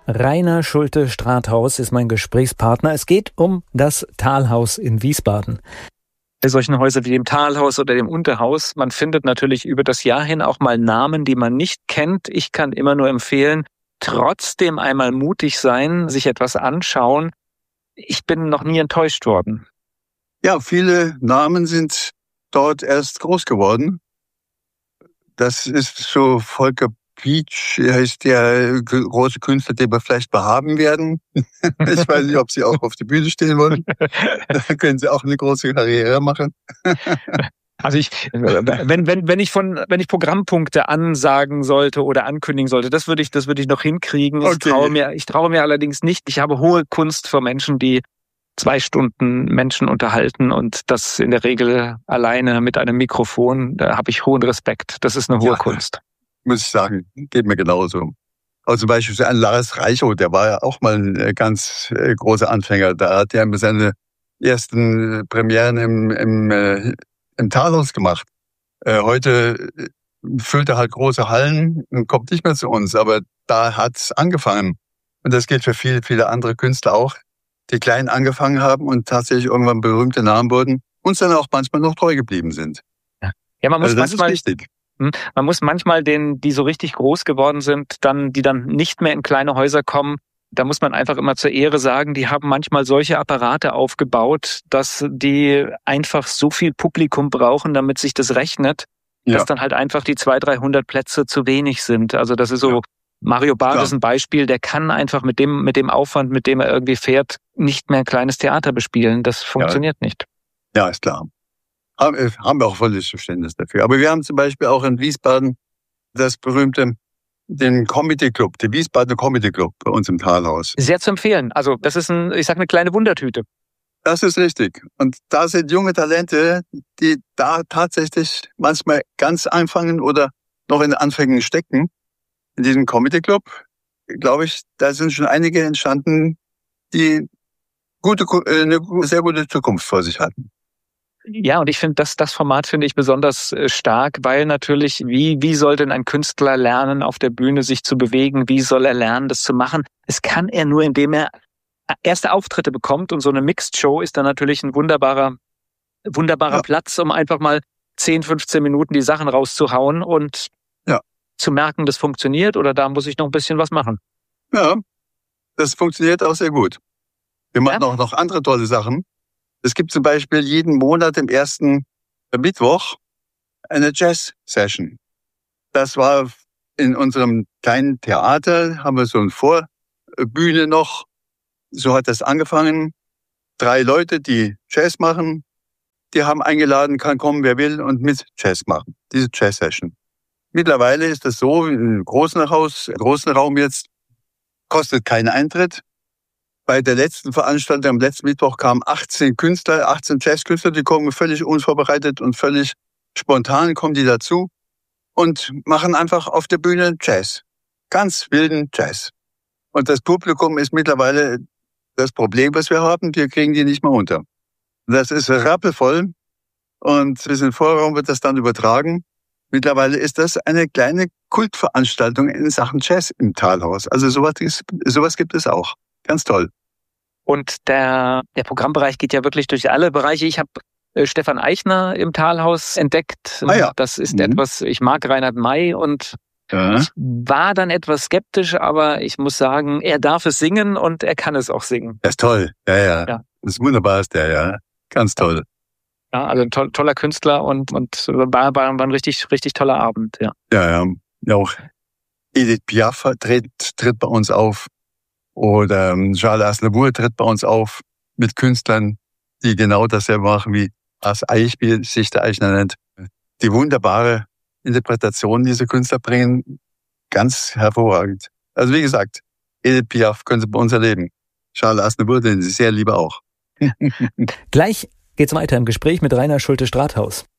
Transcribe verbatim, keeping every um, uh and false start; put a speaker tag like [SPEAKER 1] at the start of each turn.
[SPEAKER 1] Rainer Schulte-Strathaus ist mein Gesprächspartner. Es geht um das Talhaus in Wiesbaden. Bei solchen Häusern wie dem Talhaus oder dem Unterhaus, man findet natürlich über das Jahr hin auch mal Namen, die man nicht kennt. Ich kann immer nur empfehlen, trotzdem einmal mutig sein, sich etwas anschauen. Ich bin noch nie enttäuscht worden.
[SPEAKER 2] Ja, viele Namen sind dort erst groß geworden. Das ist so Volker Pietsch, heißt der große Künstler, den wir vielleicht behaben werden. Ich weiß nicht, ob Sie auch auf der Bühne stehen wollen. Da können Sie auch eine große Karriere machen.
[SPEAKER 1] Also ich, wenn, wenn, wenn ich von, wenn ich Programmpunkte ansagen sollte oder ankündigen sollte, das würde ich, das würde ich noch hinkriegen. Ich
[SPEAKER 2] Okay.
[SPEAKER 1] traue mir, ich traue mir allerdings nicht. Ich habe hohe Kunst für Menschen, die zwei Stunden Menschen unterhalten und das in der Regel alleine mit einem Mikrofon. Da habe ich hohen Respekt. Das ist eine hohe
[SPEAKER 2] Ja,
[SPEAKER 1] Kunst.
[SPEAKER 2] Muss ich sagen, geht mir genauso. Also zum Beispiel ein Lars Reichow, der war ja auch mal ein ganz äh, großer Anfänger. Da hat er seine ersten Premieren im, im, äh, im Talhaus gemacht. Äh, heute füllt er halt große Hallen und kommt nicht mehr zu uns, aber da hat's angefangen. Und das gilt für viele, viele andere Künstler auch, die klein angefangen haben und tatsächlich irgendwann berühmte Namen wurden, uns dann auch manchmal noch treu geblieben sind.
[SPEAKER 1] Ja, man muss
[SPEAKER 2] Also das
[SPEAKER 1] manchmal,
[SPEAKER 2] ist wichtig.
[SPEAKER 1] man muss manchmal den, die so richtig groß geworden sind, dann, die dann nicht mehr in kleine Häuser kommen, da muss man einfach immer zur Ehre sagen, die haben manchmal solche Apparate aufgebaut, dass die einfach so viel Publikum brauchen, damit sich das rechnet,
[SPEAKER 2] Ja.
[SPEAKER 1] dass dann halt einfach die zweihundert, dreihundert Plätze zu wenig sind. Also das ist so,
[SPEAKER 2] Ja.
[SPEAKER 1] Mario Barth
[SPEAKER 2] Klar.
[SPEAKER 1] ist ein Beispiel, der kann einfach mit dem, mit dem Aufwand, mit dem er irgendwie fährt, nicht mehr ein kleines Theater bespielen. Das funktioniert nicht.
[SPEAKER 2] Ja, ist klar. Haben äh, haben wir auch volles Verständnis dafür. Aber wir haben zum Beispiel auch in Wiesbaden das berühmte, den Comedy Club, den Wiesbadener Comedy Club bei uns im Talhaus.
[SPEAKER 1] Sehr zu empfehlen. Also das ist ein, ich sag eine kleine Wundertüte.
[SPEAKER 2] Das ist richtig. Und da sind junge Talente, die da tatsächlich manchmal ganz anfangen oder noch in den Anfängen stecken. In diesem Comedy Club, glaube ich, da sind schon einige entstanden, die gute, äh, eine sehr gute Zukunft vor sich hatten.
[SPEAKER 1] Ja, und ich finde, das, das Format finde ich besonders äh, stark, weil natürlich, wie, wie soll denn ein Künstler lernen, auf der Bühne sich zu bewegen? Wie soll er lernen, das zu machen? Das kann er nur, indem er erste Auftritte bekommt. Und so eine Mixed Show ist dann natürlich ein wunderbarer, wunderbarer
[SPEAKER 2] Ja.
[SPEAKER 1] Platz, um einfach mal zehn, fünfzehn Minuten die Sachen rauszuhauen und
[SPEAKER 2] Ja.
[SPEAKER 1] zu merken, das funktioniert oder da muss ich noch ein bisschen was machen.
[SPEAKER 2] Ja, das funktioniert auch sehr gut. Wir machen
[SPEAKER 1] Ja.
[SPEAKER 2] auch noch andere tolle Sachen. Es gibt zum Beispiel jeden Monat im ersten Mittwoch eine Jazz-Session. Das war in unserem kleinen Theater, haben wir so eine Vorbühne noch. So hat das angefangen. Drei Leute, die Jazz machen, die haben eingeladen, kann kommen, wer will, und mit Jazz machen. Diese Jazz-Session. Mittlerweile ist das so, im großen Haus, im großen Raum jetzt, kostet keinen Eintritt. Bei der letzten Veranstaltung am letzten Mittwoch kamen achtzehn Künstler, achtzehn Jazzkünstler, die kommen völlig unvorbereitet und völlig spontan kommen die dazu und machen einfach auf der Bühne Jazz. Ganz wilden Jazz. Und das Publikum ist mittlerweile das Problem, was wir haben, wir kriegen die nicht mehr unter. Das ist rappelvoll und bis in den Vorraum wird das dann übertragen. Mittlerweile ist das eine kleine Kultveranstaltung in Sachen Jazz im Talhaus. Also sowas, ist, sowas gibt es auch. Ganz toll.
[SPEAKER 1] Und der, der Programmbereich geht ja wirklich durch alle Bereiche. Ich habe äh, Stefan Eichner im Talhaus entdeckt.
[SPEAKER 2] Ah ja.
[SPEAKER 1] Das ist
[SPEAKER 2] Mhm.
[SPEAKER 1] etwas, ich mag Reinhard May und
[SPEAKER 2] Ja.
[SPEAKER 1] ich war dann etwas skeptisch, aber ich muss sagen, er darf es singen und er kann es auch singen.
[SPEAKER 2] Das ist toll. Ja, ja.
[SPEAKER 1] Ja.
[SPEAKER 2] Das ist wunderbar, ist der, ja. Ganz toll.
[SPEAKER 1] Ja, also ein to- toller Künstler und, und war, war, war ein richtig, richtig toller Abend, ja.
[SPEAKER 2] Ja, ja. Ja, auch Edith Piaf tritt, tritt bei uns auf. Oder ähm, Charles Aznavour tritt bei uns auf mit Künstlern, die genau dasselbe machen, wie Lars Eichbiel sich der Eichner nennt. Die wunderbare Interpretation dieser Künstler bringen, ganz hervorragend. Also wie gesagt, Edith Piaf können Sie bei uns erleben. Charles Aznavour, den Sie sehr liebe auch.
[SPEAKER 1] Gleich geht's weiter im Gespräch mit Rainer Schulte-Strathaus.